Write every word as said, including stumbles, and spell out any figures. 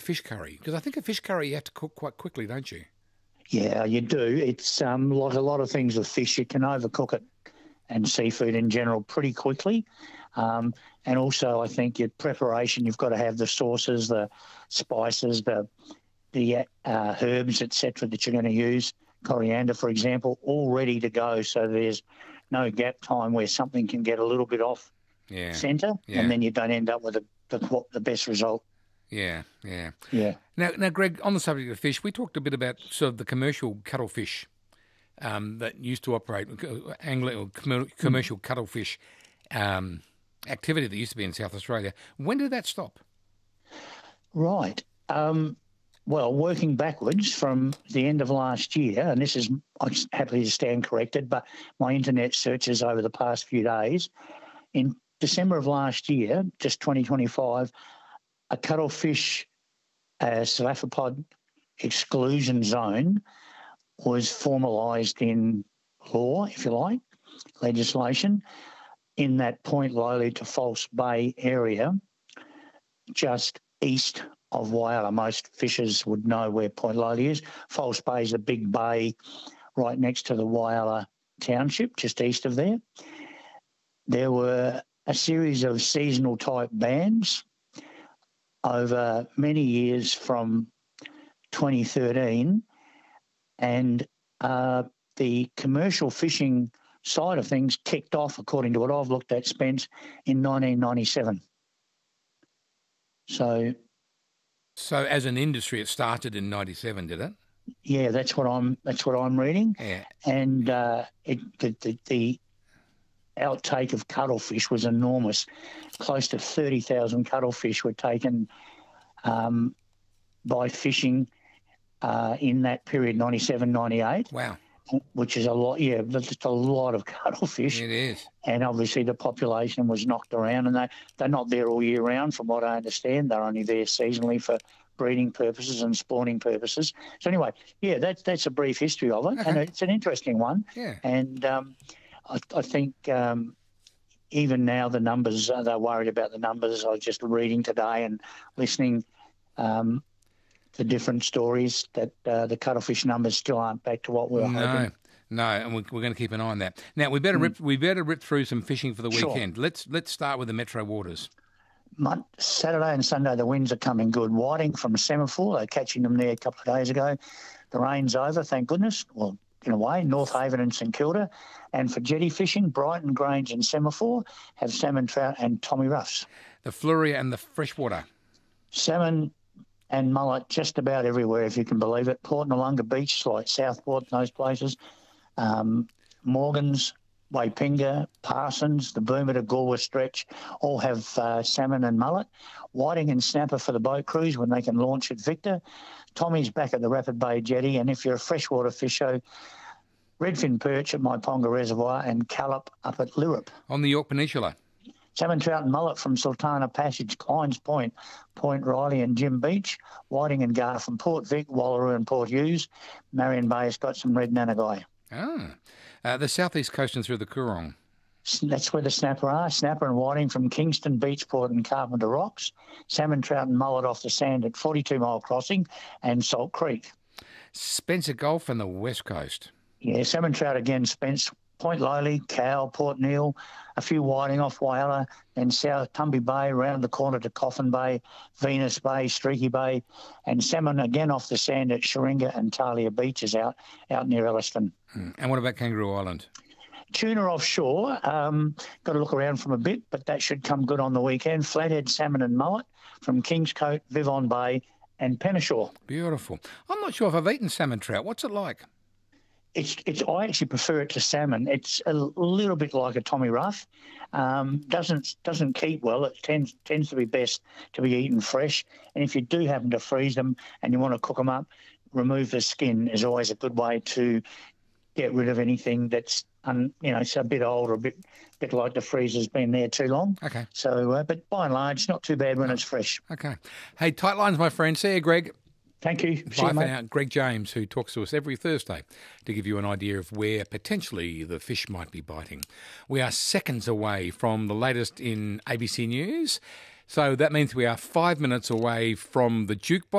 fish curry? Because I think a fish curry you have to cook quite quickly, don't you? Yeah, you do. It's um, like a lot of things with fish, you can overcook it, and seafood in general, pretty quickly. Um, and also, I think your preparation, you've got to have the sauces, the spices, the the uh, herbs, et cetera, that you're going to use. Coriander, for example, all ready to go. So there's no gap time where something can get a little bit off Yeah. centre, Yeah. and then you don't end up with the, the the best result. Yeah, yeah. Yeah. Now, now, Greg, on the subject of fish, we talked a bit about sort of the commercial cuttlefish um, that used to operate, uh, angling or commer- commercial mm. cuttlefish um, activity that used to be in South Australia. When did that stop? Right. Um, well, working backwards from the end of last year, and this is, I'm happy to stand corrected, but my internet searches over the past few days, in December of last year, just twenty twenty-five, a cuttlefish uh, cephalopods exclusion zone was formalised in law, if you like, legislation, in that Point Lowly to False Bay area, just east of Whyalla. Most fishers would know where Point Lowly is. False Bay is a big bay right next to the Whyalla township, just east of there. There were a series of seasonal type bans over many years from twenty thirteen, and uh, the commercial fishing side of things kicked off, according to what I've looked at, Spence, in nineteen ninety-seven. So, so as an industry, it started in ninety-seven, did it? Yeah, that's what I'm. That's what I'm reading. Yeah, and uh, it, the, the the outtake of cuttlefish was enormous. Close to thirty thousand cuttlefish were taken um, by fishing uh, in that period, ninety-seven, ninety-eight. Wow. Which is a lot, yeah, just a lot of cuttlefish. It is. And obviously the population was knocked around, and they, they're not there all year round, from what I understand. They're only there seasonally for breeding purposes and spawning purposes. So anyway, yeah, that's that's a brief history of it, okay. and it's an interesting one. Yeah. And um, I, I think um, even now the numbers, uh, they're worried about the numbers. I was just reading today and listening um the different stories that uh, the cuttlefish numbers still aren't back to what we were no, hoping. No, and we're, we're going to keep an eye on that. Now we better mm. rip. We better rip through some fishing for the sure. weekend. Let's let's start with the metro waters. Mon- Saturday and Sunday the winds are coming good. Whiting from Semaphore, they're catching them there a couple of days ago. The rain's over, thank goodness. Well, in a way, North Haven and St Kilda. And for jetty fishing, Brighton, Grange and Semaphore have salmon, trout and Tommy Ruffs. The Fluria and the freshwater. Salmon and mullet just about everywhere, if you can believe it. Port Noarlunga Beach, like Southport and those places. Um, Morgans, Waipinga, Parsons, the Boomera, Galway Stretch all have uh, salmon and mullet. Whiting and snapper for the boat cruise when they can launch at Victor. Tommy's back at the Rapid Bay Jetty, and if you're a freshwater fisher, redfin perch at Maiponga Reservoir and Callop up at Lirrup. On the York Peninsula. Salmon, trout and mullet from Sultana Passage, Kleins Point, Point Riley and Jim Beach. Whiting and gar from Port Vic, Wallaroo and Port Hughes. Marion Bay has got some red nanagai. Ah, uh, the southeast coast and through the Coorong. That's where the snapper are. Snapper and whiting from Kingston, Beachport and Carpenter Rocks. Salmon, trout and mullet off the sand at forty-two Mile Crossing and Salt Creek. Spencer Gulf and the west coast. Yeah, salmon, trout again, Spence. Point Lowly, Cow, Port Neal, a few whiting off Whyalla, then South Tumby Bay, round the corner to Coffin Bay, Venus Bay, Streaky Bay, and salmon again off the sand at Sharinga and Talia Beaches out, out near Elliston. Hmm. And what about Kangaroo Island? Tuna offshore, um, got to look around from a bit, but that should come good on the weekend. Flathead, salmon and mullet from Kingscote, Vivon Bay and Penneshaw. Beautiful. I'm not sure if I've eaten salmon trout. What's it like? It's it's. I actually prefer it to salmon. It's a little bit like a Tommy Ruff. Um, doesn't doesn't keep well. It tends tends to be best to be eaten fresh. And if you do happen to freeze them and you want to cook them up, remove the skin is always a good way to get rid of anything that's un, you know it's a bit old or a bit bit like the freezer's been there too long. Okay. So, uh, but by and large, not too bad when it's fresh. Okay. Hey, tight lines, my friend. See you, Greg. Thank you. Bye for now. Greg James, who talks to us every Thursday to give you an idea of where potentially the fish might be biting. We are seconds away from the latest in A B C News, so that means we are five minutes away from the jukebox.